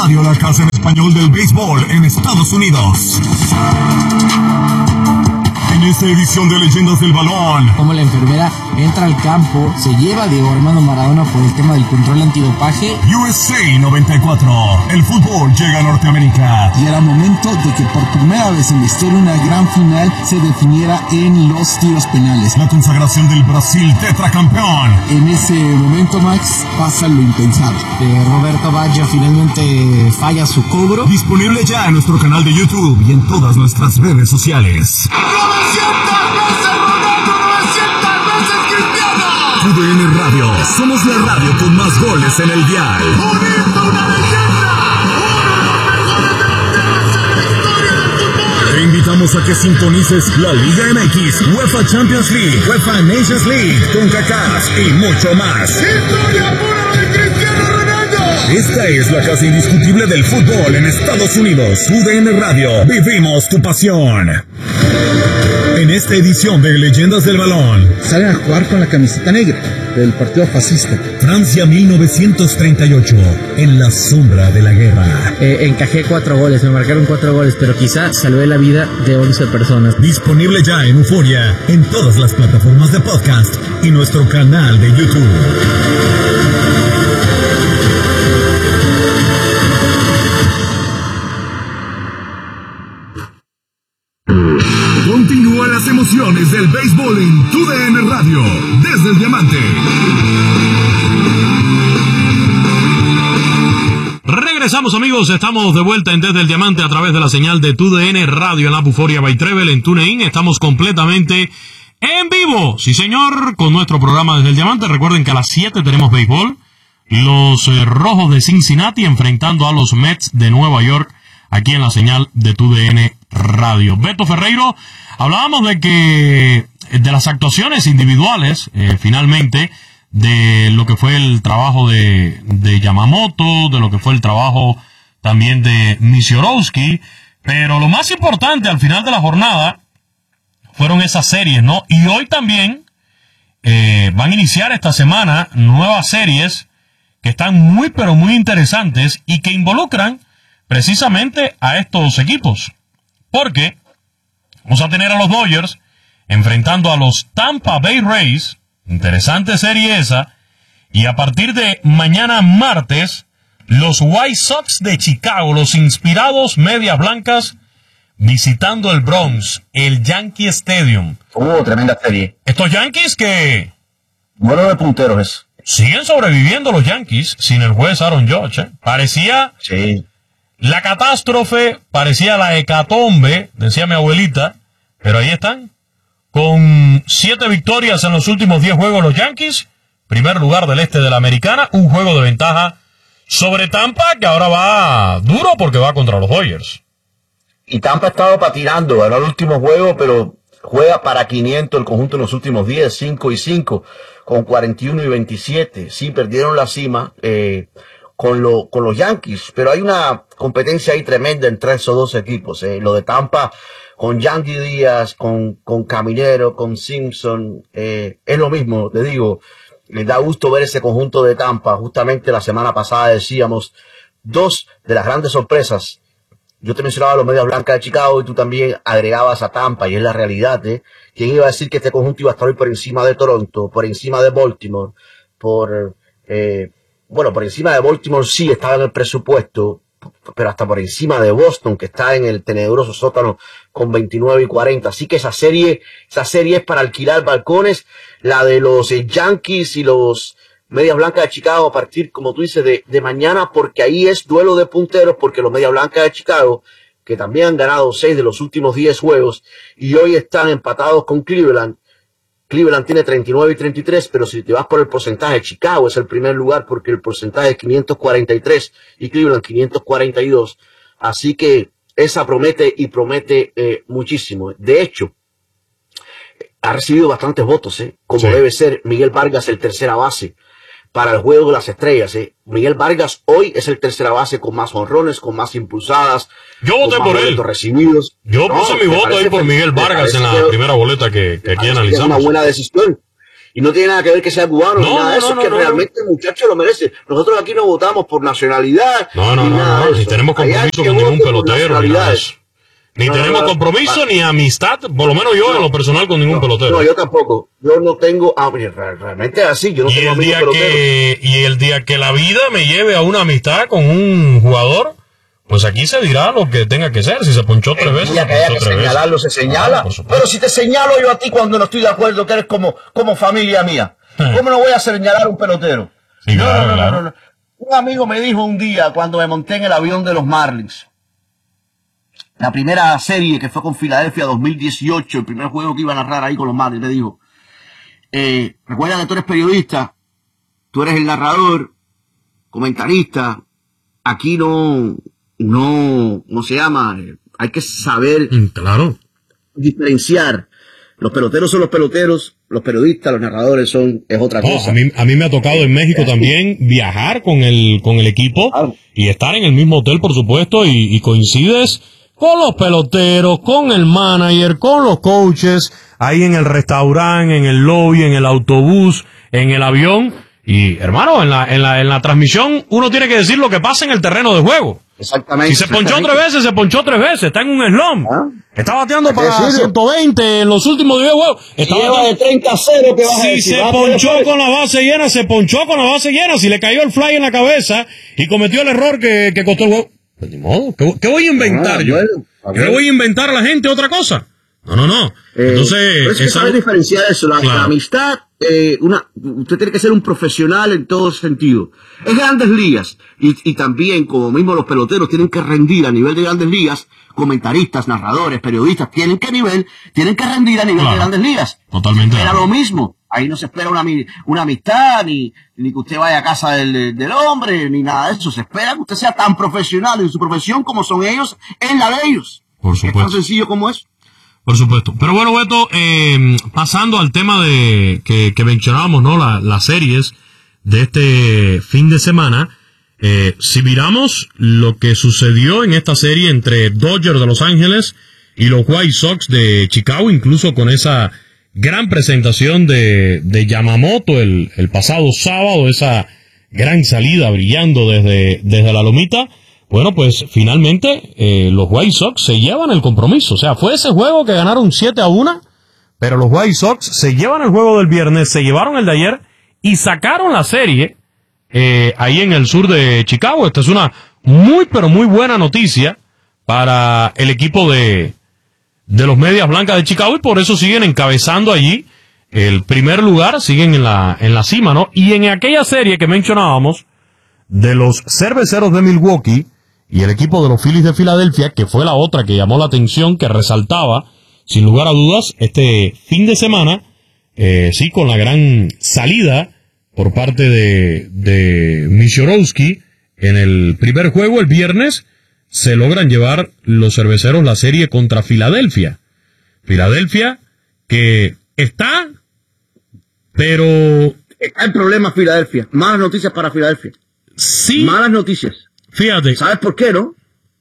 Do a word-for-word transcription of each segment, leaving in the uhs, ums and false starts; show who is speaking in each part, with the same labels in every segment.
Speaker 1: Radio, la casa en español del béisbol en Estados Unidos. En esta edición de Leyendas del Balón,
Speaker 2: como la enfermera entra al campo, se lleva a Diego Armando Maradona por el tema del control antidopaje.
Speaker 1: U S A noventa y cuatro, el fútbol llega a Norteamérica.
Speaker 3: Y era momento de que por primera vez en la historia una gran final se definiera en los tiros penales.
Speaker 1: La consagración del Brasil tetracampeón.
Speaker 3: En ese momento, Max, pasa lo impensable.
Speaker 2: Eh, Roberto Baggio finalmente falla su cobro.
Speaker 1: Disponible ya en nuestro canal de YouTube y en todas nuestras redes sociales.
Speaker 4: ¡novecientas veces Ronaldo, novecientas veces Cristiano!
Speaker 1: T D N Radio, somos la radio con más goles en el dial.
Speaker 4: ¡Uniendo una leyenda! ¡Uno de los mejores delanteros en la historia del fútbol!
Speaker 1: Te invitamos a que sintonices la Liga M X, UEFA Champions League, UEFA Nations League, CONCACAF y mucho más.
Speaker 4: ¡Historia pura de Cristiano Ronaldo!
Speaker 1: Esta es la casa indiscutible del fútbol en Estados Unidos. U D N Radio, vivimos tu pasión. En esta edición de Leyendas del Balón,
Speaker 3: salen a jugar con la camiseta negra del partido fascista.
Speaker 1: Francia mil novecientos treinta y ocho, en la sombra de la guerra.
Speaker 2: Eh, encajé cuatro goles, me marcaron cuatro goles, pero quizá salvé la vida de once personas.
Speaker 1: Disponible ya en Euforia, en todas las plataformas de podcast y nuestro canal de YouTube. Continúa las emociones del béisbol en Tu D N Radio, desde el Diamante.
Speaker 5: Regresamos, amigos, estamos de vuelta en Desde el Diamante a través de la señal de Tu D N Radio en la Euforia by Treble en TuneIn. Estamos completamente en vivo, sí señor, con nuestro programa Desde el Diamante. Recuerden que a las siete tenemos béisbol. Los eh, Rojos de Cincinnati enfrentando a los Mets de Nueva York aquí en la señal de Tu D N Radio. Beto Ferreiro, hablábamos de que de las actuaciones individuales, eh, finalmente, de lo que fue el trabajo de, de Yamamoto, de lo que fue el trabajo también de Niziorowski, pero lo más importante al final de la jornada fueron esas series, ¿no? Y hoy también eh, van a iniciar esta semana nuevas series que están muy pero muy interesantes y que involucran precisamente a estos equipos, porque vamos a tener a los Dodgers enfrentando a los Tampa Bay Rays, interesante serie esa, y a partir de mañana martes, los White Sox de Chicago, los inspirados Medias Blancas, visitando el Bronx, el Yankee Stadium.
Speaker 6: Oh, tremenda serie.
Speaker 5: Estos Yankees que...
Speaker 6: Bueno de punteros eso.
Speaker 5: Siguen sobreviviendo los Yankees sin el juez Aaron Judge, ¿eh? Parecía...
Speaker 6: Sí.
Speaker 5: La catástrofe, parecía la hecatombe, decía mi abuelita, pero ahí están, con siete victorias en los últimos diez juegos los Yankees, primer lugar del este de la Americana, un juego de ventaja sobre Tampa, que ahora va duro porque va contra los Dodgers.
Speaker 6: Y Tampa ha estado patinando, ganó el último juego, pero juega para quinientos el conjunto en los últimos diez, cinco y cinco, con cuarenta y uno y veintisiete, sí, perdieron la cima, eh... Con, lo, con los Yankees, pero hay una competencia ahí tremenda entre esos dos equipos, eh. Lo de Tampa con Yandy Díaz, con, con Caminero, con Simpson, eh, es lo mismo, te digo, les da gusto ver ese conjunto de Tampa. Justamente la semana pasada decíamos, dos de las grandes sorpresas, yo te mencionaba los Medias Blancas de Chicago y tú también agregabas a Tampa, y es la realidad, eh. ¿Quién iba a decir que este conjunto iba a estar hoy por encima de Toronto, por encima de Baltimore, por... Eh, Bueno, por encima de Baltimore sí estaba en el presupuesto, pero hasta por encima de Boston, que está en el tenebroso sótano con veintinueve y cuarenta. Así que esa serie, esa serie es para alquilar balcones. La de los eh, Yankees y los Medias Blancas de Chicago a partir, como tú dices, de, de mañana, porque ahí es duelo de punteros, porque los Medias Blancas de Chicago, que también han ganado seis de los últimos diez juegos, y hoy están empatados con Cleveland. Cleveland tiene treinta y nueve y treinta y tres, pero si te vas por el porcentaje, Chicago es el primer lugar porque el porcentaje es quinientos cuarenta y tres y Cleveland quinientos cuarenta y dos. Así que esa promete y promete eh, muchísimo. De hecho, ha recibido bastantes votos, ¿eh? Como sí. Debe ser Miguel Vargas, el tercera base para el Juego de las Estrellas, ¿eh? Miguel Vargas hoy es el tercera base con más honrones, con más impulsadas.
Speaker 5: Yo voté por él.
Speaker 6: Recibidos.
Speaker 5: Yo
Speaker 6: no,
Speaker 5: puse mi voto ahí por Miguel Vargas en la
Speaker 6: que,
Speaker 5: primera boleta que, que aquí analizamos.
Speaker 6: Es una buena decisión. Y no tiene nada que ver que sea cubano
Speaker 5: No,
Speaker 6: ni nada de
Speaker 5: no,
Speaker 6: eso,
Speaker 5: no,
Speaker 6: es que
Speaker 5: no,
Speaker 6: realmente el muchacho lo merece. Nosotros aquí no votamos por nacionalidad.
Speaker 5: No, no,
Speaker 6: ni
Speaker 5: no,
Speaker 6: nada
Speaker 5: no,
Speaker 6: de
Speaker 5: ni
Speaker 6: eso.
Speaker 5: tenemos
Speaker 6: Allá
Speaker 5: compromiso
Speaker 6: que
Speaker 5: con ningún
Speaker 6: voten por
Speaker 5: pelotero, ni nada de eso. Ni
Speaker 6: No,
Speaker 5: tenemos
Speaker 6: no, no,
Speaker 5: compromiso
Speaker 6: no.
Speaker 5: ni amistad, por lo menos yo en lo personal, con ningún
Speaker 6: No,
Speaker 5: pelotero.
Speaker 6: no, yo tampoco. Yo no tengo... Ah, oye, re- realmente es así, yo no
Speaker 5: y
Speaker 6: tengo
Speaker 5: el
Speaker 6: amigos
Speaker 5: día
Speaker 6: peloteros.
Speaker 5: que y el día que la vida me lleve a una amistad con un jugador, pues aquí se dirá lo que tenga que ser. Si se ponchó tres
Speaker 6: El
Speaker 5: veces,
Speaker 6: día
Speaker 5: se
Speaker 6: que haya
Speaker 5: ponchó
Speaker 6: que
Speaker 5: tres veces.
Speaker 6: señalarlo, se señala.
Speaker 5: Ah, por supuesto.
Speaker 6: Pero si te señalo yo a ti cuando no estoy de acuerdo, que eres como, como familia mía, ¿cómo no voy a señalar a un pelotero?
Speaker 5: Sí,
Speaker 6: no,
Speaker 5: claro,
Speaker 6: no, no,
Speaker 5: claro.
Speaker 6: no, no. Un amigo me dijo un día, cuando me monté en el avión de los Marlins, la primera serie que fue con Filadelfia dos mil dieciocho, el primer juego que iba a narrar ahí con los Marlins, me dijo, eh, recuerda que tú eres periodista, tú eres el narrador, comentarista, aquí no, no, no se llama, eh, hay que saber
Speaker 5: Mm, Claro.
Speaker 6: diferenciar. Los peloteros son los peloteros, los periodistas, los narradores son, es otra
Speaker 5: No,
Speaker 6: cosa.
Speaker 5: a mí, a mí me ha tocado en México también viajar con el, con el equipo
Speaker 6: Claro.
Speaker 5: y estar en el mismo hotel, por supuesto, y, y coincides con los peloteros, con el manager, con los coaches, ahí en el restaurante, en el lobby, en el autobús, en el avión. Y, hermano, en la, en la, en la transmisión uno tiene que decir lo que pasa en el terreno de juego.
Speaker 6: Exactamente.
Speaker 5: Si se ponchó tres veces, se ponchó tres veces. Está en un slump.
Speaker 6: ¿Ah?
Speaker 5: Está bateando
Speaker 6: Hay que
Speaker 5: para
Speaker 6: decirlo.
Speaker 5: ciento veinte en los últimos diez juegos. Está bateando-
Speaker 6: treinta a cero, que vas a
Speaker 5: Si
Speaker 6: decir?
Speaker 5: se
Speaker 6: ¿Vas a
Speaker 5: ponchó
Speaker 6: poner
Speaker 5: con la base llena, se ponchó con la base llena. Si le cayó el fly en la cabeza y cometió el error que, que costó el juego. Pues ni modo. ¿Qué, qué voy a inventar
Speaker 6: Ah,
Speaker 5: yo?
Speaker 6: bueno, a
Speaker 5: ¿Qué
Speaker 6: ver.
Speaker 5: le voy a inventar a la gente otra cosa? No, no, no.
Speaker 6: Eh,
Speaker 5: Entonces,
Speaker 6: pero es que
Speaker 5: esa-
Speaker 6: saber diferenciar eso, la,
Speaker 5: Claro.
Speaker 6: la amistad, eh, una, usted tiene que ser un profesional en todo sentido. Es grandes ligas, y, y también, como mismo los peloteros tienen que rendir a nivel de grandes ligas, comentaristas, narradores, periodistas, tienen que nivel, tienen que rendir a nivel
Speaker 5: Claro.
Speaker 6: de grandes ligas.
Speaker 5: Totalmente de
Speaker 6: Era
Speaker 5: acuerdo.
Speaker 6: lo mismo. Ahí no se espera una, ami- una amistad, ni, ni que usted vaya a casa del, del hombre, ni nada de eso. Se espera que usted sea tan profesional en su profesión como son ellos en la de ellos.
Speaker 5: Por
Speaker 6: Es tan
Speaker 5: supuesto.
Speaker 6: sencillo como eso.
Speaker 5: Por supuesto. Pero bueno, Beto, eh, pasando al tema de que, que mencionábamos, ¿no? La- las series de este fin de semana. Eh, si miramos lo que sucedió en esta serie entre Dodgers de Los Ángeles y los White Sox de Chicago, incluso con esa gran presentación de, de Yamamoto el, el pasado sábado, esa gran salida brillando desde, desde la lomita. Bueno, pues finalmente eh, los White Sox se llevan el compromiso. O sea, fue ese juego que ganaron siete a uno, pero los White Sox se llevan el juego del viernes, se llevaron el de ayer y sacaron la serie eh, ahí en el sur de Chicago. Esta es una muy, pero muy buena noticia para el equipo de, de los Medias Blancas de Chicago, y por eso siguen encabezando allí el primer lugar, siguen en la, en la cima, ¿no? Y en aquella serie que mencionábamos de los Cerveceros de Milwaukee y el equipo de los Phillies de Filadelfia, que fue la otra que llamó la atención, que resaltaba, sin lugar a dudas, este fin de semana, eh, sí, con la gran salida por parte de, de Michorowski en el primer juego, el viernes, se logran llevar los Cerveceros la serie contra Filadelfia. Filadelfia, que está, pero
Speaker 6: Hay problemas Filadelfia. Malas noticias para Filadelfia.
Speaker 5: sí,
Speaker 6: Malas noticias.
Speaker 5: fíjate,
Speaker 6: ¿Sabes por qué, no?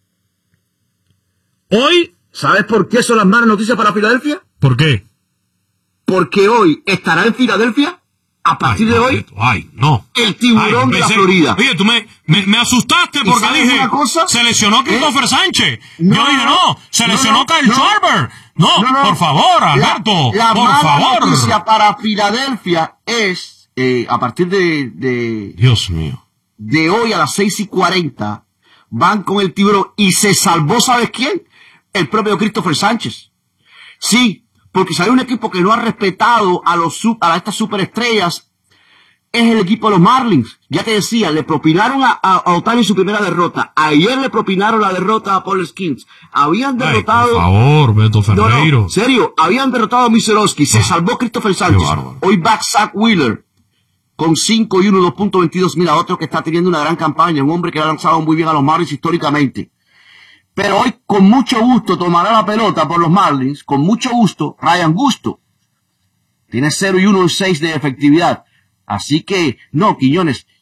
Speaker 5: hoy,
Speaker 6: ¿Sabes por qué son las malas noticias para Filadelfia?
Speaker 5: ¿por qué?
Speaker 6: Porque hoy estará en Filadelfia, a partir
Speaker 5: Ay,
Speaker 6: de
Speaker 5: no,
Speaker 6: hoy,
Speaker 5: Beto, ay, no.
Speaker 6: el tiburón
Speaker 5: Ay,
Speaker 6: de la
Speaker 5: pensé-
Speaker 6: Florida.
Speaker 5: Oye, tú me, me, me asustaste
Speaker 6: ¿Y
Speaker 5: porque
Speaker 6: sabes
Speaker 5: dije,
Speaker 6: una cosa?
Speaker 5: se lesionó Christopher
Speaker 6: ¿Eh?
Speaker 5: Sánchez.
Speaker 6: No,
Speaker 5: Yo dije, no, se
Speaker 6: no,
Speaker 5: lesionó
Speaker 6: no,
Speaker 5: Kyle
Speaker 6: no.
Speaker 5: Schwarber. No,
Speaker 6: No, no.
Speaker 5: por favor,
Speaker 6: La-
Speaker 5: Alberto,
Speaker 6: la
Speaker 5: por
Speaker 6: mala
Speaker 5: favor.
Speaker 6: noticia para Filadelfia es, eh, a partir de, de,
Speaker 5: Dios mío.
Speaker 6: de hoy a las seis y cuarenta, van con el tiburón y se salvó, ¿sabes quién? El propio Christopher Sánchez. Sí, porque si hay un equipo que no ha respetado a los sub- a estas superestrellas, es el equipo de los Marlins. Ya te decía, le propinaron a, a, a Ohtani su primera derrota. Ayer le propinaron la derrota a Paul Skeens. Habían
Speaker 5: Ay,
Speaker 6: derrotado...
Speaker 5: por favor, Beto
Speaker 6: No,
Speaker 5: Ferreiro.
Speaker 6: no, serio, habían derrotado a Miserowski, se
Speaker 5: Ah,
Speaker 6: salvó Christopher Sánchez.
Speaker 5: bárbaro.
Speaker 6: Hoy back Zach Wheeler con cinco y uno, dos punto veintidós. Mira, otro que está teniendo una gran campaña, un hombre que ha lanzado muy bien a los Marlins históricamente. Pero hoy con mucho gusto tomará la pelota por los Marlins, con mucho gusto, Ryan Gusto. Tiene cero y uno en seis de efectividad. Así que, no, Quiñones,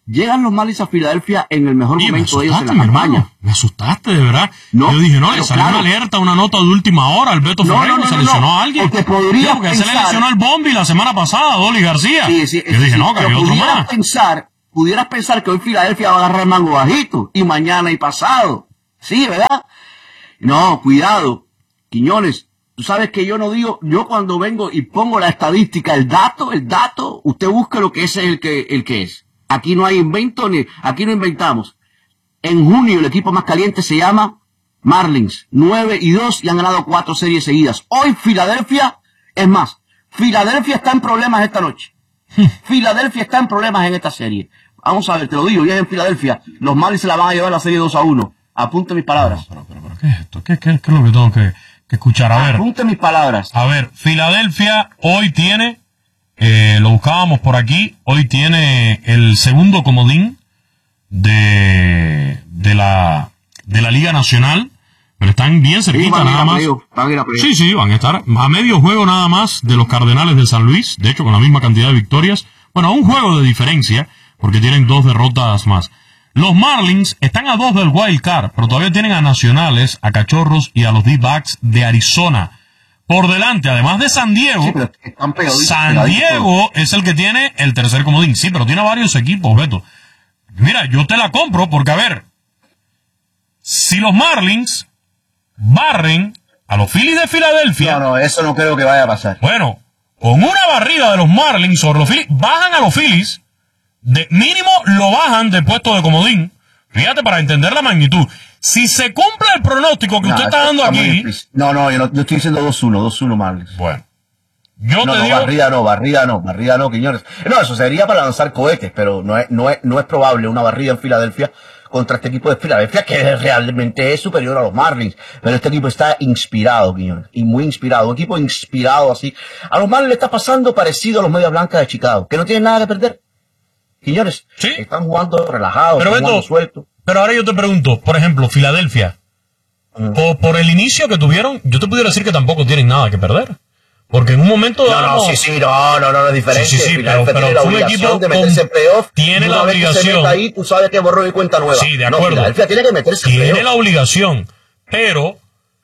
Speaker 7: Llegan los Marlins a Filadelfia en el mejor
Speaker 5: Oye,
Speaker 7: momento de ellos en la
Speaker 5: mi
Speaker 7: campaña.
Speaker 5: hermano, me asustaste, de verdad.
Speaker 7: No,
Speaker 5: yo dije, no, le
Speaker 7: pero
Speaker 5: salió
Speaker 7: claro.
Speaker 5: una alerta, una nota de última hora. Alberto
Speaker 7: No,
Speaker 5: Ferreiro
Speaker 7: no, no,
Speaker 5: se
Speaker 7: no,
Speaker 5: lesionó
Speaker 7: no.
Speaker 5: a alguien.
Speaker 7: Porque podrías
Speaker 5: Sí, porque se le
Speaker 7: pensar-
Speaker 5: lesionó al Bombi la semana pasada, Dolly García.
Speaker 7: Sí, sí,
Speaker 5: yo dije,
Speaker 7: sí,
Speaker 5: no,
Speaker 7: pero
Speaker 5: cayó otro
Speaker 7: pudieras
Speaker 5: más.
Speaker 7: pensar, pudieras pensar que hoy Filadelfia va a agarrar el mango bajito, y mañana y pasado. Sí, ¿verdad? No, cuidado, Quiñones. Tú sabes que yo no digo, yo cuando vengo y pongo la estadística, el dato, el dato, usted busque lo que ese es el que, el que es. Aquí no hay invento, ni, aquí no inventamos. En junio el equipo más caliente se llama Marlins, nueve y dos y han ganado cuatro series seguidas. Hoy Filadelfia, es más, Filadelfia está en problemas esta noche. Filadelfia está en problemas en esta serie. Vamos a ver, te lo digo, ya en Filadelfia, los Marlins se la van a llevar la serie dos a uno. Apunte mis palabras.
Speaker 5: Pero, pero, pero, ¿qué es esto? ¿Qué, qué, qué es lo que tengo que, que escuchar? A ver,
Speaker 7: Apunte mis palabras.
Speaker 5: a ver, Filadelfia hoy tiene, eh, lo buscábamos por aquí, hoy tiene el segundo comodín de, de la, de la Liga Nacional, pero están bien
Speaker 7: Sí,
Speaker 5: cerquita
Speaker 7: van a ir
Speaker 5: nada
Speaker 7: a
Speaker 5: más.
Speaker 7: playoff, van a ir a playoff.
Speaker 5: Sí, sí, van a estar a medio juego nada más de los Cardenales de San Luis, de hecho con la misma cantidad de victorias. Bueno, a un juego de diferencia, porque tienen dos derrotas más. Los Marlins están a dos del Wild Card, pero todavía tienen a Nacionales, a Cachorros y a los D-Backs de Arizona por delante, además de San Diego.
Speaker 7: Sí, pero están pegaditos,
Speaker 5: San
Speaker 7: pegaditos.
Speaker 5: Diego es el que tiene el tercer comodín. Sí, pero tiene varios equipos, Beto. Mira, yo te la compro porque, a ver, si los Marlins barren a los Phillies de Filadelfia,
Speaker 7: No, no, eso no creo que vaya a pasar.
Speaker 5: bueno, con una barrida de los Marlins sobre los Phillies, bajan a los Phillies, de mínimo lo bajan del puesto de comodín. Fíjate, para entender la magnitud. Si se cumple el pronóstico que
Speaker 7: No,
Speaker 5: usted está
Speaker 7: eso
Speaker 5: dando
Speaker 7: está muy
Speaker 5: aquí,
Speaker 7: difícil. No, no, yo, no, yo estoy diciendo dos uno, dos uno Marlins.
Speaker 5: bueno, yo
Speaker 7: No,
Speaker 5: te
Speaker 7: no,
Speaker 5: digo,
Speaker 7: barrida no, barrida no, barrida no, Quiñones. No, eso sería para lanzar cohetes, pero no es, no es, no es probable una barrida en Filadelfia contra este equipo de Filadelfia que realmente es superior a los Marlins. Pero este equipo está inspirado, Quiñones, y muy inspirado. Un equipo inspirado así. A los Marlins le está pasando parecido a los Medias Blancas de Chicago, que no tienen nada que perder. Quiñones,
Speaker 5: Sí.
Speaker 7: están jugando relajados,
Speaker 5: Pero,
Speaker 7: están
Speaker 5: Beto,
Speaker 7: jugando sueltos.
Speaker 5: pero ahora yo te pregunto, por ejemplo, Filadelfia, por, por el inicio que tuvieron, yo te pudiera decir que tampoco tienen nada que perder. Porque en un momento
Speaker 7: No,
Speaker 5: dado...
Speaker 7: no, sí, sí, no, no, no, no es diferente.
Speaker 5: Sí, sí, sí,
Speaker 7: Filadelfia
Speaker 5: pero-
Speaker 7: tiene
Speaker 5: pero
Speaker 7: la
Speaker 5: fue un
Speaker 7: obligación
Speaker 5: equipo
Speaker 7: de meterse
Speaker 5: con-
Speaker 7: en playoff.
Speaker 5: tiene
Speaker 7: Y
Speaker 5: la
Speaker 7: una vez que se
Speaker 5: obligación.
Speaker 7: meta ahí, tú sabes que borró y cuenta nueva.
Speaker 5: Sí, de
Speaker 7: No,
Speaker 5: acuerdo.
Speaker 7: Filadelfia tiene que meterse en
Speaker 5: Tiene
Speaker 7: playoff.
Speaker 5: la obligación, pero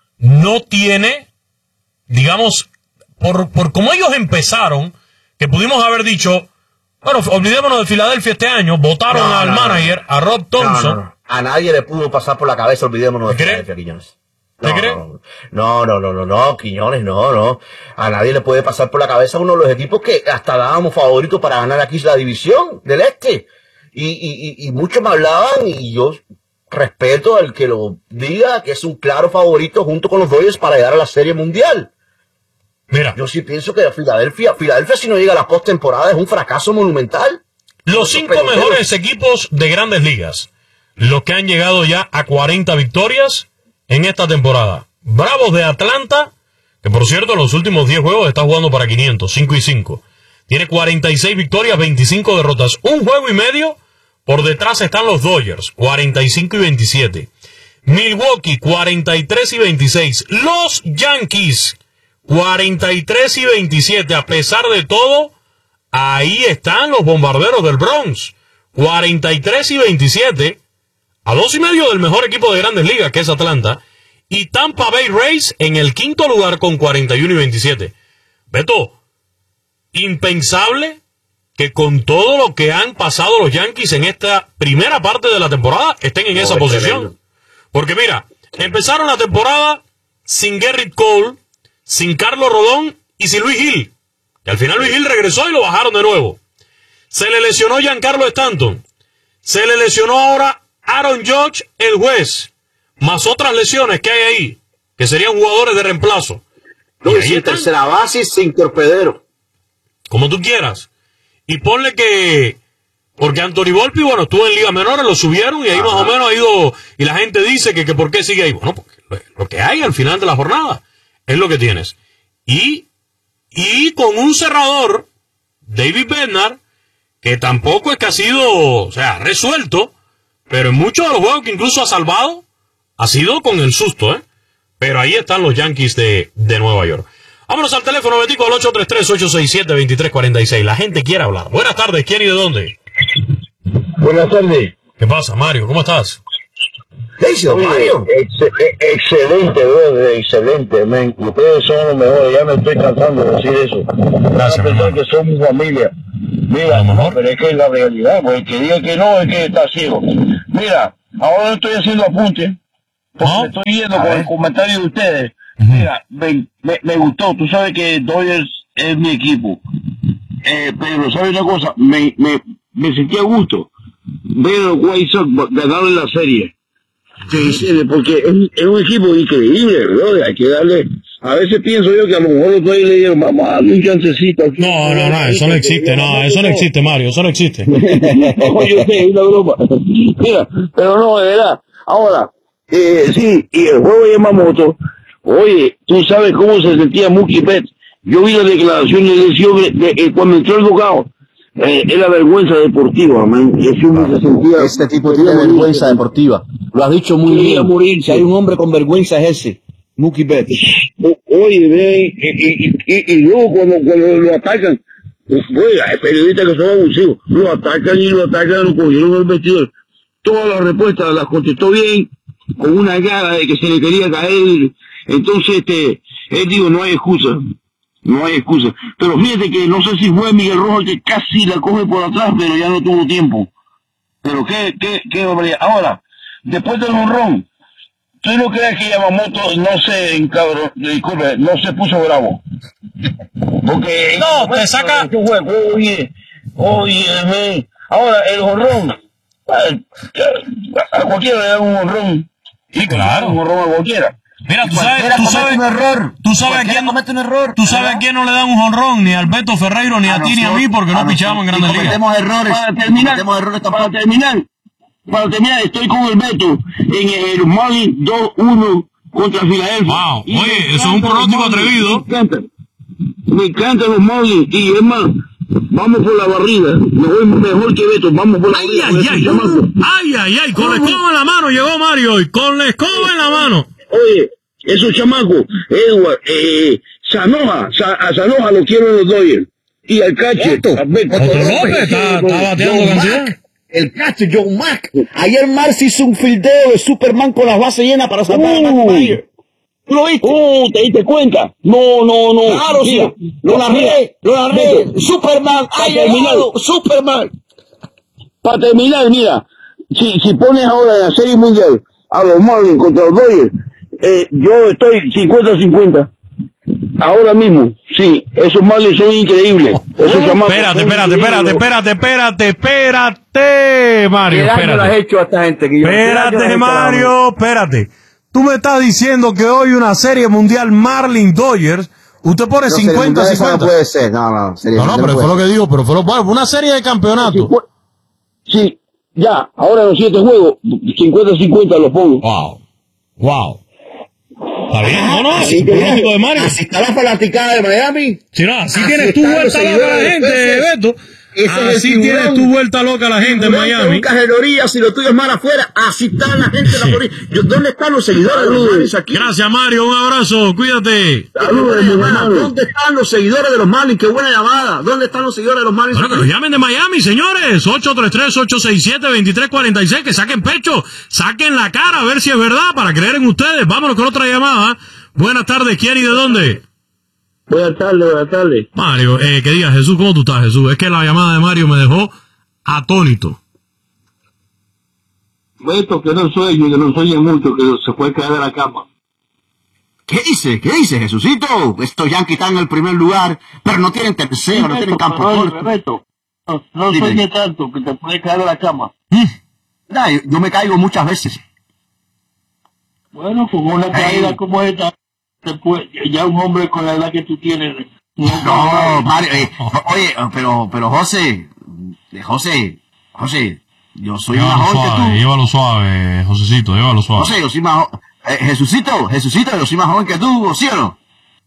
Speaker 5: no tiene, digamos, por, por cómo ellos empezaron, que pudimos haber dicho, bueno, olvidémonos de Filadelfia este año, votaron
Speaker 7: No,
Speaker 5: al
Speaker 7: no, no.
Speaker 5: manager, a Rob
Speaker 7: No,
Speaker 5: Thompson.
Speaker 7: no, no. A nadie le pudo pasar por la cabeza, olvidémonos de
Speaker 5: ¿Te crees?
Speaker 7: Filadelfia, Quiñones.
Speaker 5: ¿Te
Speaker 7: No,
Speaker 5: crees?
Speaker 7: No, no, no, no, no, Quiñones, no, no. A nadie le puede pasar por la cabeza uno de los equipos que hasta dábamos favoritos para ganar aquí la división del este. Y, y, y, y muchos me hablaban y yo respeto al que lo diga, que es un claro favorito junto con los Dodgers para llegar a la Serie Mundial.
Speaker 5: Mira,
Speaker 7: Yo sí pienso que Filadelfia, Filadelfia si no llega a la postemporada es un fracaso monumental.
Speaker 5: los cinco
Speaker 7: peloteros.
Speaker 5: mejores equipos de Grandes Ligas, los que han llegado ya a cuarenta victorias en esta temporada. Bravos de Atlanta, que por cierto en los últimos diez juegos está jugando para quinientos, cinco y cinco. Tiene cuarenta y seis victorias, veinticinco derrotas, un juego y medio. Por detrás están los Dodgers, cuarenta y cinco y veintisiete. Milwaukee, cuarenta y tres y veintiséis. Los Yankees, cuarenta y tres y veintisiete. A pesar de todo, ahí están los Bombarderos del Bronx, cuarenta y tres y veintisiete. A dos y medio del mejor equipo de Grandes Ligas, que es Atlanta. Y Tampa Bay Rays en el quinto lugar con cuarenta y uno y veintisiete. Beto, impensable que con todo lo que han pasado los Yankees en esta primera parte de la temporada estén en
Speaker 7: No,
Speaker 5: esa
Speaker 7: es
Speaker 5: posición.
Speaker 7: tremendo.
Speaker 5: Porque mira, empezaron la temporada sin Gerrit Cole, sin Carlos Rodón y sin Luis Gil. Que al final Luis Gil regresó y lo bajaron de nuevo. Se le lesionó Giancarlo Stanton. Se le lesionó ahora Aaron Judge, el juez. Más otras lesiones que hay ahí, que serían jugadores de reemplazo.
Speaker 7: No,
Speaker 5: Y
Speaker 7: y
Speaker 5: ahí
Speaker 7: sin
Speaker 5: están.
Speaker 7: tercera base, sin torpedero.
Speaker 5: Como tú quieras. Y ponle que, porque Anthony Volpi, bueno, estuvo en ligas menores, lo subieron y ahí más o menos ha ido, y la gente dice que, que por qué sigue ahí. Bueno, porque lo, lo que hay al final de la jornada es lo que tienes. Y, y con un cerrador, David Bednar, que tampoco es que ha sido, o sea, resuelto, pero en muchos de los juegos que incluso ha salvado, ha sido con el susto, ¿eh? Pero ahí están los Yankees de, de Nueva York. Vámonos al teléfono, Betico, al ocho tres tres, ocho seis siete, dos tres cuatro seis. La gente quiere hablar. Buenas tardes, ¿quién y de dónde?
Speaker 8: Buenas tardes.
Speaker 5: ¿Qué pasa, Mario? ¿Cómo estás?
Speaker 6: ¿Qué hizo, Mario?
Speaker 8: Ex excelente, brother, excelente, men. Ustedes son los mejores, ya me estoy cansando de decir eso.
Speaker 5: Gracias,
Speaker 8: Van a pensar que son mi familia. Mira, no, pero es que es la realidad, pues el que diga que no es que está ciego. Mira, ahora estoy haciendo apuntes, porque
Speaker 5: ¿Ah?
Speaker 8: me estoy yendo con el comentario de ustedes. Uh-huh. Mira, ven, me, me gustó, tú sabes que Dodgers es mi equipo. Eh, pero, ¿sabes una cosa? Me, me, me sentí a gusto ver a los White Sox ganarle la serie. Sí, sí, porque es, es un equipo increíble, bro. Hay que darle. A veces pienso yo que a lo mejor los Dodgers le dieron, vamos a darle un chancecito.
Speaker 5: No, no, no, eso no existe, no, eso no existe, Mario, eso no existe.
Speaker 8: Yo sé, es una broma. Mira, pero no, de verdad. Ahora, eh, sí, y el juego de Yamamoto, oye, tú sabes cómo se sentía Mookie Betts. Yo vi la declaración de ese hombre de, de, cuando entró el dugout. Eh, es la vergüenza deportiva, man. Ese hombre se sentía...
Speaker 6: Este tipo tiene vergüenza deportiva. Lo has dicho muy bien.
Speaker 7: Morir. Si hay un hombre con vergüenza es ese, Mookie Betts.
Speaker 8: Oye, ven, y, y, y, y luego cuando, cuando lo atacan, oye, hay periodistas que son abusivos, lo atacan y lo atacan, lo cogieron el vestidor. Todas las respuestas las contestó bien, con una cara de que se le quería caer. Entonces, este, él digo, no hay excusa. No hay excusa. Pero fíjate que no sé si fue Miguel Rojo el que casi la coge por atrás, pero ya no tuvo tiempo. Pero qué, qué, qué barbaridad. Ahora, después del jonrón, ¿tú no crees que Yamamoto no se encabró, disculpe, no se puso bravo? Porque...
Speaker 5: No, te saca...
Speaker 8: Oye, oye, me... Ahora, el jonrón, a, a cualquiera le da un jonrón.
Speaker 5: Sí, claro.
Speaker 8: Un jonrón a cualquiera.
Speaker 5: Mira, tú sabes, tú sabes,
Speaker 7: un error.
Speaker 5: tú sabes a quién
Speaker 7: comete un error.
Speaker 5: Tú sabes a quién no le dan un jonrón, ni a Alberto Ferreiro, ni a, a ti, ni a mí, porque no pichamos en Grandes Ligas.
Speaker 7: Cometemos errores.
Speaker 8: Para terminar,
Speaker 7: cometemos errores
Speaker 8: para terminar, para terminar, estoy con el Beto en el Marlins dos uno contra Filadelfia.
Speaker 5: Wow, oye, eso es un pronóstico atrevido.
Speaker 8: Me encantan, me encantan los Marlins, y es más, vamos por la barrida, me voy mejor que Beto, vamos por la
Speaker 5: ay,
Speaker 8: barrida.
Speaker 5: Ay, ay, ay, ay, ay, con la escoba en la mano llegó Mario hoy, con la escoba en la mano.
Speaker 8: Oye, esos chamacos, Edward, eh, Sanoja, Sa, a Sanoja lo quiero en los Dodgers. Y al catcher,
Speaker 5: Otro López, está, está bateando cantidad.
Speaker 7: El catcher, John Mack. Ayer Marcy hizo un fildeo de Superman con las bases llenas para salvar a Matt Meyer. ¿Tú lo viste?
Speaker 8: Oh, ¿te diste cuenta? No, no, no.
Speaker 7: Claro, sí. Lo narré, lo narré. Superman ha llegado, Superman.
Speaker 8: Para terminar, mira, si, si pones ahora en la Serie Mundial a los Marlins contra los Dodgers, eh, yo estoy cincuenta a cincuenta. Ahora mismo, sí, esos Marlins son increíbles. Esos chamacos
Speaker 5: espérate,
Speaker 8: son
Speaker 5: espérate, espérate, espérate, espérate, espérate, Mario,
Speaker 7: ¿Qué daño le has
Speaker 5: espérate.
Speaker 7: hecho a esta gente? Que yo,
Speaker 5: Espérate, Mario, espérate. Tú me estás diciendo que hoy una serie mundial Marlins Dodgers, usted pone cincuenta a cincuenta.
Speaker 6: No puede ser, no, no.
Speaker 5: No, no, pero fue lo que digo, pero fue lo, bueno, una serie de campeonato.
Speaker 8: Sí, ya, ahora en los siete juegos, cincuenta a cincuenta los pongo.
Speaker 5: Wow, wow. Está bien, no, no,
Speaker 7: así,
Speaker 5: el pronóstico de Mario.
Speaker 7: así está la fanaticada de Miami.
Speaker 5: Si no, así,
Speaker 7: Así
Speaker 5: tienes tu
Speaker 7: están
Speaker 5: vuelta
Speaker 7: los
Speaker 5: loca a la
Speaker 7: seguidores,
Speaker 5: gente, Beto.
Speaker 7: Ese es el
Speaker 5: Así
Speaker 7: tiburón.
Speaker 5: tienes tu vuelta loca a la gente en Miami.
Speaker 7: Nunca geloría, si lo tuyo es mal afuera, así está la gente de la Florida. Yo, ¿dónde están los seguidores de los Marlins aquí?
Speaker 5: Gracias, Mario, un abrazo, cuídate.
Speaker 8: Saludos, mi hermano.
Speaker 7: ¿Dónde están los seguidores de los Marlins? Qué buena llamada. ¿Dónde están los seguidores de los Marlins?
Speaker 5: Bueno, que nos llamen de Miami, señores. ocho tres tres, ocho seis siete, dos tres cuatro seis. Que saquen pecho, saquen la cara a ver si es verdad para creer en ustedes. Vámonos con otra llamada. Buenas tardes, ¿quién y de dónde?
Speaker 8: Buenas tardes, buenas tardes.
Speaker 5: Mario, eh, que diga, Jesús, ¿cómo tú estás, Jesús? Es que la llamada de Mario me dejó atónito.
Speaker 8: Esto que no sueño, que no sueño mucho, que se puede caer de la cama.
Speaker 7: ¿Qué dice? ¿Qué dice, Jesucito? Estos Yankees están en el primer lugar, pero no tienen tercero, no tienen campo corto.
Speaker 8: Beto, no, no
Speaker 7: Dime.
Speaker 8: sueñe tanto, que te puede caer de la cama.
Speaker 7: Nah, yo, yo me caigo muchas veces.
Speaker 8: Bueno, con una caída
Speaker 7: Ey.
Speaker 8: como esta, te puede, ya un hombre con la edad que tú tienes...
Speaker 7: No, Mario, eh, o- oye, pero, pero José, eh, José, José, yo soy más
Speaker 5: Llévalo
Speaker 7: joven que
Speaker 5: suave,
Speaker 7: tú.
Speaker 5: llévalo suave, Josecito, llévalo suave.
Speaker 7: José, yo soy más joven. Eh, Jesucito, Jesucito, yo soy más joven que tú, ¿sí o no?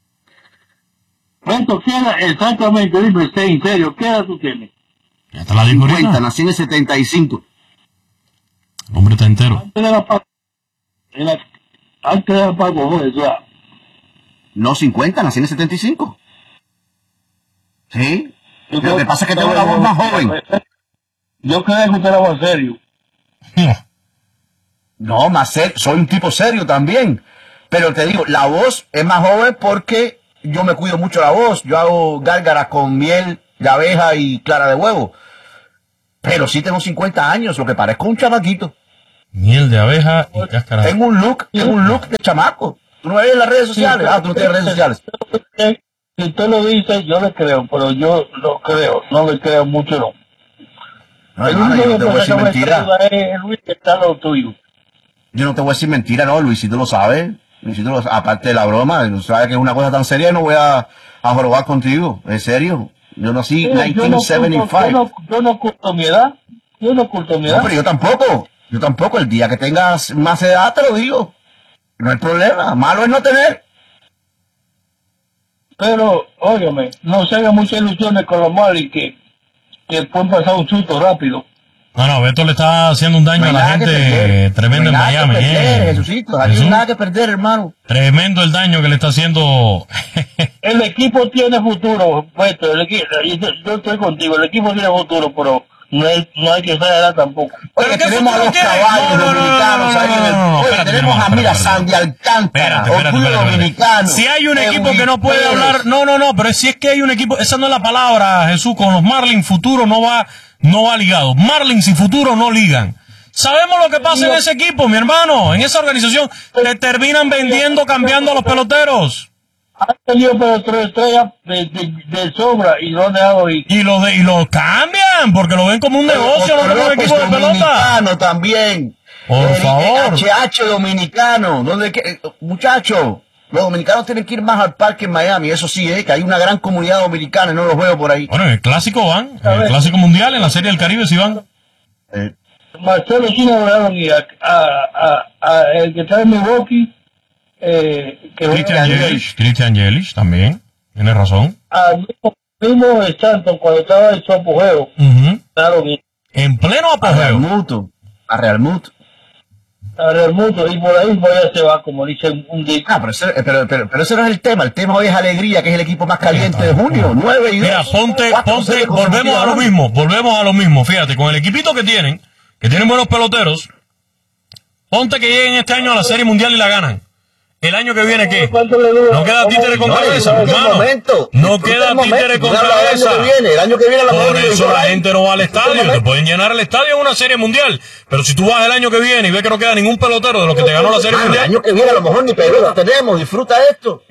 Speaker 8: Beto, ¿qué edad? Exactamente, dime, sé en serio, ¿qué edad tú tienes?
Speaker 5: Ya te la digo
Speaker 7: cincuenta,
Speaker 5: ahorita.
Speaker 7: nací en el setenta y cinco.
Speaker 5: El hombre está entero.
Speaker 8: Antes de la Paco, en la- antes de la Paco, joder, o sea,
Speaker 7: No, cincuenta, nací en el setenta y cinco. ¿Sí? Lo que pasa es que tengo la voz más joven.
Speaker 8: Yo creía que usted era más serio.
Speaker 6: No, más serio, soy un tipo serio también. Pero te digo, la voz es más joven porque yo me cuido mucho la voz. Yo hago gárgaras con miel de abeja y clara de huevo. Pero sí tengo cincuenta años, lo que parezco un chamaquito.
Speaker 5: Miel de abeja y cáscara.
Speaker 6: Tengo un look, tengo un look de chamaco. ¿Tú no me ves en las redes sociales? Ah, tú no tienes redes sociales.
Speaker 8: Si usted lo dice, yo le creo, pero yo lo creo, no le creo mucho, no.
Speaker 6: No,
Speaker 8: El
Speaker 6: hermano,
Speaker 8: único
Speaker 6: yo no te voy a decir
Speaker 8: que
Speaker 6: mentira.
Speaker 8: es Luis, que está lo tuyo.
Speaker 6: Yo no te voy a decir mentira, no, Luisito lo sabe. Luisito lo sabe. Aparte de la broma, tú sabes que es una cosa tan seria y no voy a, a jorobar contigo. En serio. Yo nací en
Speaker 8: Sí, yo no
Speaker 6: mil novecientos setenta y cinco.
Speaker 8: oculto- Yo no, yo no oculto mi edad. Yo no oculto mi edad.
Speaker 6: No, pero yo tampoco. Yo tampoco. El día que tengas más edad te lo digo. No hay problema. Malo es no tener.
Speaker 8: Pero, óyeme, no se hagan muchas ilusiones con los Marlins que, que pueden pasar un susto rápido.
Speaker 5: No, no, Beto le está haciendo un daño
Speaker 6: No hay
Speaker 5: a la
Speaker 6: nada que
Speaker 5: gente
Speaker 6: perder.
Speaker 5: tremendo
Speaker 6: No hay
Speaker 5: en
Speaker 6: nada
Speaker 5: Miami.
Speaker 6: que perder,
Speaker 5: eh.
Speaker 6: Jesucito. Aquí no
Speaker 5: Jesús,
Speaker 6: hay nada que perder, hermano.
Speaker 5: tremendo el daño que le está haciendo.
Speaker 8: El equipo tiene futuro, Beto, el equipo, yo, yo estoy contigo, el equipo tiene futuro, pero no hay, no hay que ser edad tampoco.
Speaker 6: Oye,
Speaker 5: ¿Pero qué
Speaker 6: tenemos a
Speaker 5: futuro
Speaker 6: los
Speaker 5: tiene?
Speaker 6: caballos
Speaker 5: No, no, no,
Speaker 6: dominicanos
Speaker 5: no,
Speaker 6: ahí en el...
Speaker 5: no, no, no,
Speaker 6: Oye,
Speaker 5: espérate,
Speaker 6: tenemos
Speaker 5: hermano,
Speaker 6: a, mira,
Speaker 5: espérate,
Speaker 6: Sandy Alcántara,
Speaker 5: Espérate, espérate,
Speaker 6: Orgullo
Speaker 5: espérate,
Speaker 6: Dominicano.
Speaker 5: Si hay un equipo
Speaker 6: Edwin
Speaker 5: que no puede
Speaker 6: Pérez.
Speaker 5: hablar, no, no, no, pero si es que hay un equipo, esa no es la palabra, Jesús, con los Marlins futuro no va, no va ligado. Marlins y futuro no ligan. Sabemos lo que pasa en ese equipo, mi hermano, en esa organización, te terminan vendiendo, cambiando a los peloteros.
Speaker 8: Han tenido pero tres estrellas de, de, de sobra y no han dejado ir.
Speaker 5: Y lo de, y lo cambian, porque lo ven como un negocio, no
Speaker 6: Otro
Speaker 5: como un
Speaker 6: López
Speaker 5: equipo de pelota.
Speaker 6: dominicano también.
Speaker 5: Por
Speaker 6: El
Speaker 5: favor.
Speaker 6: H H dominicano. ¿Dónde que, muchachos, los dominicanos tienen que ir más al parque en Miami. Eso sí, eh, que hay una gran comunidad dominicana y no los veo por ahí.
Speaker 5: Bueno, en el clásico van, en el clásico mundial, en la Serie del Caribe sí van.
Speaker 6: Eh,
Speaker 8: Marcelo Chino no dejaron ir a, a, a, a el que está en Milwaukee, eh, que
Speaker 5: Christian
Speaker 8: juega
Speaker 5: Yelich, Christian Yelich también, tienes razón.
Speaker 8: al mismo, mismo de Santos cuando estaba en su apogeo,
Speaker 5: Ujú.
Speaker 8: dejaron ir
Speaker 5: En pleno
Speaker 6: a Real
Speaker 5: apogeo.
Speaker 6: Muto. A Real Muto.
Speaker 8: a Real Mundo y por ahí ya se va, como dicen un día.
Speaker 6: Ah, pero ese, pero, pero, pero ese no es el tema. El tema hoy es Alegría, que es el equipo más caliente de junio. nueve y dos.
Speaker 5: Mira, ponte,
Speaker 6: Cuatro
Speaker 5: ponte,
Speaker 6: series
Speaker 5: volvemos a lo
Speaker 6: consecutivas.
Speaker 5: mismo, volvemos a lo mismo. Fíjate, con el equipito que tienen, que tienen buenos peloteros, ponte que lleguen este año a la Serie Mundial y la ganan. El año que viene, ¿qué? No queda títere con
Speaker 6: No,
Speaker 5: cabeza,
Speaker 6: disfruta el
Speaker 5: hermano.
Speaker 6: momento.
Speaker 5: No
Speaker 6: Disfruta
Speaker 5: queda
Speaker 6: el momento.
Speaker 5: títere con
Speaker 6: No habla del año
Speaker 5: cabeza.
Speaker 6: que viene. El año que viene a la
Speaker 5: Por
Speaker 6: mejor
Speaker 5: eso
Speaker 6: división
Speaker 5: la
Speaker 6: hay.
Speaker 5: gente no va al
Speaker 6: Disfruta el
Speaker 5: estadio. Te
Speaker 6: momento.
Speaker 5: pueden llenar el estadio en una Serie Mundial. Pero si tú vas el año que viene y ves que no queda ningún pelotero de los que te ganó la Serie
Speaker 6: Mano, el
Speaker 5: Mundial,
Speaker 6: año que viene a lo mejor ni pelota tenemos. Disfruta esto.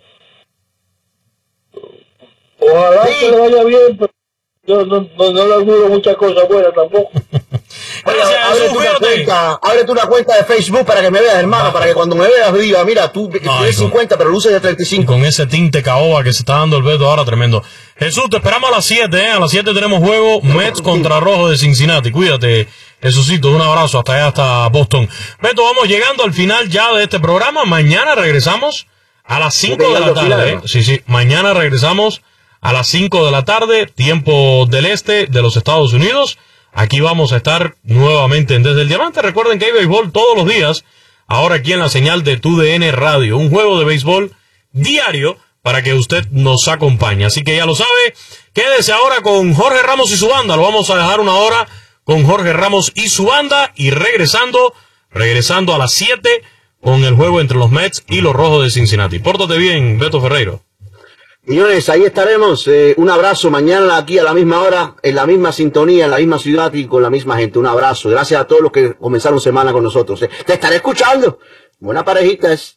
Speaker 8: Ojalá
Speaker 6: Sí.
Speaker 8: que le vaya bien, pero yo no, no, no le auguro muchas cosas buenas tampoco.
Speaker 6: Oye,
Speaker 5: Gracias,
Speaker 6: ábrete
Speaker 5: Jesús,
Speaker 6: una
Speaker 5: cuídate.
Speaker 6: cuenta, ábrete una cuenta de Facebook para que me veas, hermano, para que cuando me veas diga, mira, tú
Speaker 5: Ay,
Speaker 6: tienes
Speaker 5: con-
Speaker 6: cincuenta, pero luces de treinta y
Speaker 5: y
Speaker 6: cinco.
Speaker 5: con ese tinte caoba que se está dando el Beto ahora, tremendo. Jesús, te esperamos a las siete, ¿eh? A las siete tenemos juego Mets contra Rojo de Cincinnati. Cuídate, Jesucito, un abrazo hasta allá, hasta Boston. Beto, vamos llegando al final ya de este programa. Mañana regresamos a las cinco de la
Speaker 6: llegando al
Speaker 5: tarde.
Speaker 6: final,
Speaker 5: ¿eh? Sí, sí, mañana regresamos a las cinco de la tarde, tiempo del este de los Estados Unidos. Aquí vamos a estar nuevamente en Desde el Diamante. Recuerden que hay béisbol todos los días, ahora aquí en la señal de Tu D N Radio. Un juego de béisbol diario para que usted nos acompañe. Así que ya lo sabe, quédese ahora con Jorge Ramos y su banda. Lo vamos a dejar una hora con Jorge Ramos y su banda. Y regresando, regresando a las siete con el juego entre los Mets y los Rojos de Cincinnati. Pórtate bien, Beto Ferreiro.
Speaker 6: Señores, ahí estaremos. Eh, un abrazo mañana aquí a la misma hora, en la misma sintonía, en la misma ciudad y con la misma gente. Un abrazo. Gracias a todos los que comenzaron semana con nosotros. Eh, te estaré escuchando. Buena parejita es.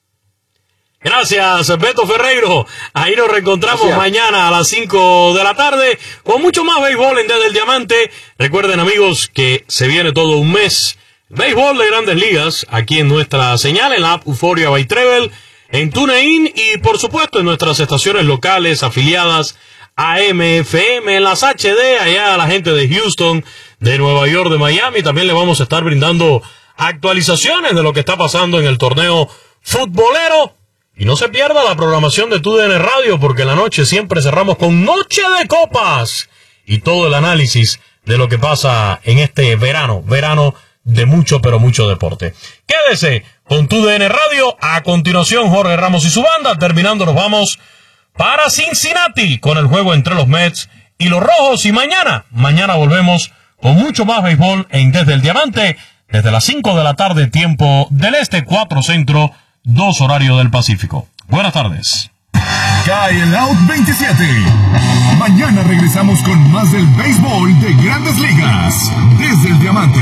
Speaker 5: Gracias, Beto Ferreiro. Ahí nos reencontramos
Speaker 6: Gracias.
Speaker 5: mañana a las cinco de la tarde con mucho más béisbol en Desde el Diamante. Recuerden, amigos, que se viene todo un mes béisbol de Grandes Ligas aquí en nuestra señal, en la app Euphoria by Treble, en TuneIn y, por supuesto, en nuestras estaciones locales afiliadas a M F M, en las H D, allá a la gente de Houston, de Nueva York, de Miami. También le vamos a estar brindando actualizaciones de lo que está pasando en el torneo futbolero. Y no se pierda la programación de Tu D N Radio, porque en la noche siempre cerramos con Noche de Copas y todo el análisis de lo que pasa en este verano, verano de mucho, pero mucho deporte. Quédese con Tu D N Radio. A continuación, Jorge Ramos y su banda. Terminando, nos vamos para Cincinnati con el juego entre los Mets y los Rojos. Y mañana, mañana volvemos con mucho más béisbol en Desde el Diamante, desde las cinco de la tarde, tiempo del este, cuatro centro, dos horario del Pacífico. Buenas tardes.
Speaker 1: Cae el out veintisiete. Mañana regresamos con más del béisbol de Grandes Ligas. Desde el Diamante.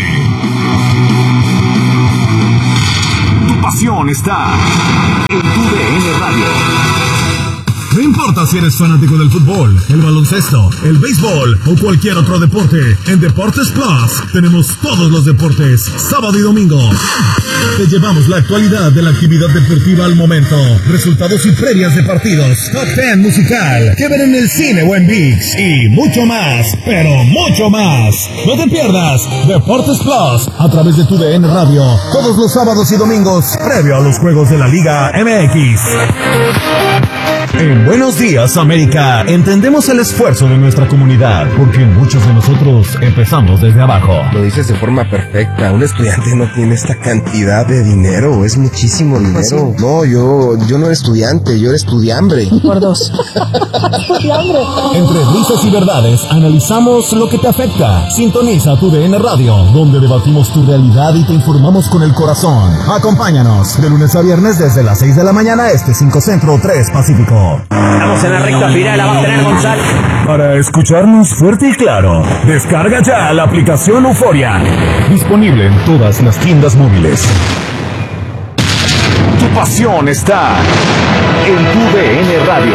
Speaker 1: Tu pasión está en tu D N Radio. No importa si eres fanático del fútbol, el baloncesto, el béisbol o cualquier otro deporte, en Deportes Plus tenemos todos los deportes, sábado y domingo. Te llevamos la actualidad de la actividad deportiva al momento, resultados y previas de partidos, top diez musical, que ver en el cine o en ViX y mucho más, pero mucho más. No te pierdas Deportes Plus a través de tu D N Radio, todos los sábados y domingos, previo a los juegos de la Liga M X. En Buenos Días, América, entendemos el esfuerzo de nuestra comunidad, porque muchos de nosotros empezamos desde abajo.
Speaker 9: Lo dices de forma perfecta. Un estudiante no tiene esta cantidad de dinero, es muchísimo dinero. No, yo yo no era estudiante, yo era estudiambre.
Speaker 10: Por dos.
Speaker 1: Entre risas y verdades, analizamos lo que te afecta. Sintoniza tu D N Radio, donde debatimos tu realidad y te informamos con el corazón. Acompáñanos de lunes a viernes desde las seis de la mañana, este cinco Centro, tres Pacífico.
Speaker 11: Estamos en la recta final, la va a tener González.
Speaker 1: Para escucharnos fuerte y claro, descarga ya la aplicación Euforia. Disponible en todas las tiendas móviles. Tu pasión está en tu D N Radio.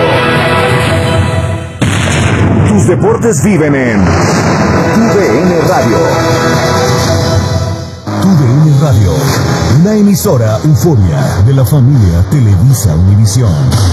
Speaker 1: Tus deportes viven en tu D N Radio. Tu D N Radio, una emisora Euforia de la familia Televisa Univisión.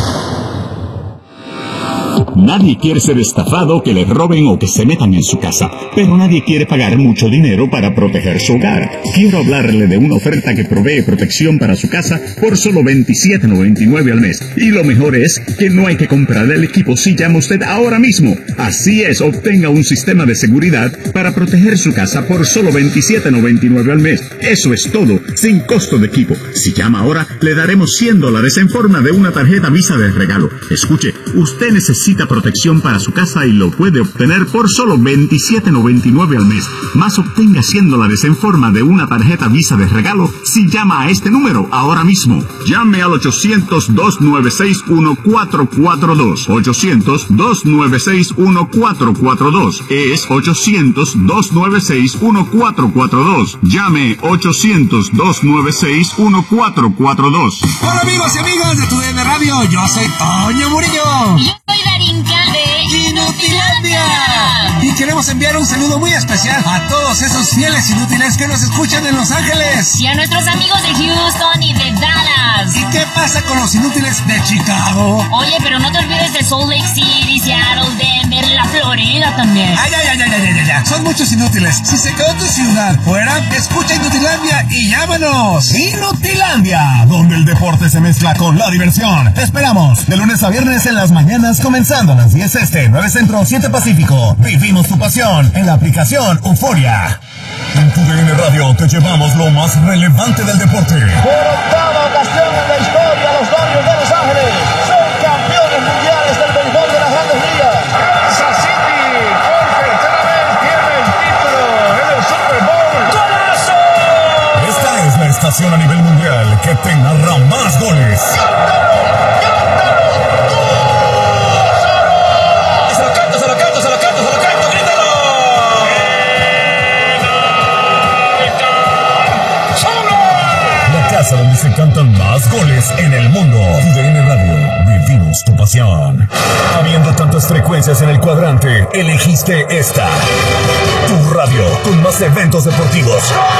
Speaker 12: Nadie quiere ser estafado, que le roben o que se metan en su casa, pero nadie quiere pagar mucho dinero para proteger su hogar. Quiero hablarle de una oferta que provee protección para su casa por solo veintisiete noventa y nueve al mes. Y lo mejor es que no hay que comprar el equipo si llama usted ahora mismo. Así es, obtenga un sistema de seguridad para proteger su casa por solo veintisiete noventa y nueve al mes. Eso es todo, sin costo de equipo. Si llama ahora, le daremos cien dólares en forma de una tarjeta Visa de regalo. Escuche, usted necesita protección para su casa y lo puede obtener por solo veintisiete noventa y nueve al mes. Más, obtenga cien dólares en forma de una tarjeta Visa de regalo si llama a este número ahora mismo. Llame al ochocientos, dos nueve seis, uno cuatro cuatro dos. ochocientos, dos nueve seis, uno cuatro cuatro dos. Es ochocientos, dos nueve seis, uno cuatro cuatro dos. Llame ochocientos, dos nueve seis, uno cuatro cuatro dos.
Speaker 13: Hola amigos y amigas de tu D N Radio, yo soy Toño Murillo.
Speaker 14: Y yo soy Darinka de
Speaker 13: Inutilandia. Y queremos enviar un saludo muy especial a todos esos fieles inútiles que nos escuchan en Los Ángeles.
Speaker 14: Y a nuestros amigos de Houston y de Dallas.
Speaker 13: ¿Y qué pasa con los inútiles de Chicago?
Speaker 14: Oye, pero no te olvides de Salt Lake City, Seattle, Denver, la Florida también.
Speaker 13: Ay, ay, ay, ay, ay, ay, ay. Son muchos inútiles. Si se quedó tu ciudad fuera, escucha Inutilandia y llámanos.
Speaker 1: Inutilandia, donde el deporte se mezcla con la diversión. Te esperamos de lunes a viernes en las mañanas, comenzando a las diez este, nueve Centro, siete Pacífico. Vivimos tu pasión en la aplicación Euforia. En tu D N Radio te llevamos lo más relevante del deporte.
Speaker 15: Por octava ocasión en la historia, los Dodgers de Los Ángeles son campeones mundiales del béisbol de las Grandes Ligas. Kansas City, por tercera vez, tiene el título en el Super Bowl. ¡Golazo!
Speaker 1: Esta es la estación a nivel mundial que te narra más goles. Donde se cantan más goles en el mundo. Tu D N Radio, vivimos tu pasión. Habiendo tantas frecuencias en el cuadrante, elegiste esta. Tu radio, con más eventos deportivos.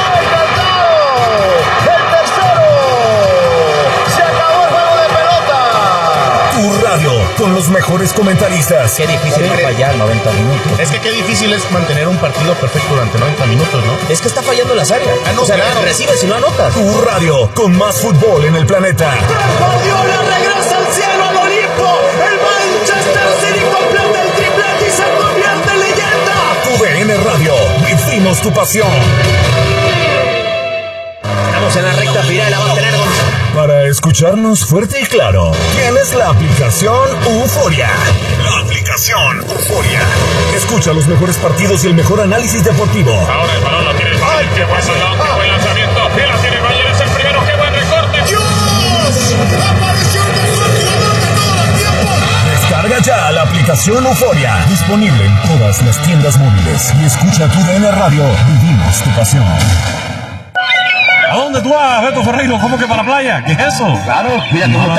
Speaker 15: ¡El tercero! ¡Se acabó el juego de pelota!
Speaker 1: Tu radio, con los mejores comentaristas.
Speaker 16: Qué difícil es fallar noventa minutos.
Speaker 17: Es que qué difícil es mantener un partido perfecto durante noventa minutos, ¿no?
Speaker 16: Es que está fallando las áreas. Ah, no, o sea, claro. Recibes y no anotas.
Speaker 1: Tu radio, con más fútbol en el planeta.
Speaker 15: Guardiola regresa al cielo, al Olimpo. El Manchester City completa el triplete y se convierte en leyenda.
Speaker 1: Tu D N Radio, vivimos tu pasión.
Speaker 16: Estamos en la recta final, la va a tener González.
Speaker 1: Para escucharnos fuerte y claro, tienes la aplicación Euforia. La aplicación Euforia. Escucha los mejores partidos y el mejor análisis deportivo.
Speaker 10: Ahora el balón lo tiene el Bayern. Qué buen balón, qué buen lanzamiento. Y la tiene el Bayern, es el primero. Qué buen recorte.
Speaker 4: ¡Dios! ¡Apareció el mejor jugador de todo el tiempo!
Speaker 1: Descarga ya la aplicación Euforia. Disponible en todas las tiendas móviles. Y escucha tu D N Radio. Vivimos tu pasión.
Speaker 5: ¿A dónde tú vas, Beto Ferreiro? ¿Cómo que para la playa? ¿Qué es eso?
Speaker 7: Claro, mira cómo está